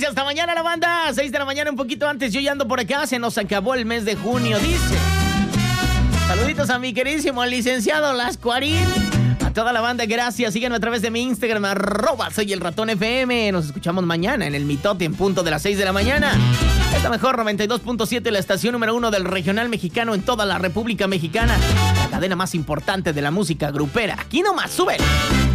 hasta mañana la banda. 6 de la mañana, un poquito antes. Yo ya ando por acá. Se nos acabó el mes de junio, dice. Saluditos a mi queridísimo licenciado Lascuarín. A toda la banda, gracias. Síganme a través de mi Instagram, @soyelratonfm. Nos escuchamos mañana en el mitote en punto de las 6 de la mañana. Es la mejor 92.7, la estación número 1 del regional mexicano en toda la República Mexicana. La cadena más importante de la música grupera. Aquí nomás, sube.